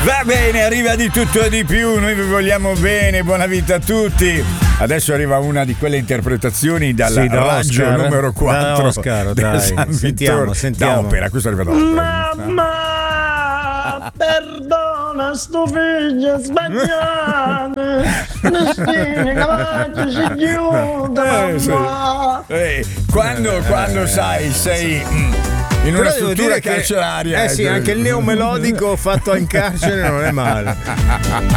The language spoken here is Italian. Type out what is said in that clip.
Va bene, arriva di tutto e di più, noi vi vogliamo bene, buona vita a tutti. Adesso arriva una di quelle interpretazioni dal raggio Oscar, numero 4 da Oscar, del dai. San Sentiamo. Da opera, questo arriva da opera. Mamma, perdona sto figlio sbagliato, destino capace si chiude, mamma. Quando sai, sei in una struttura carceraria. Sì, anche il neomelodico fatto in carcere non è male.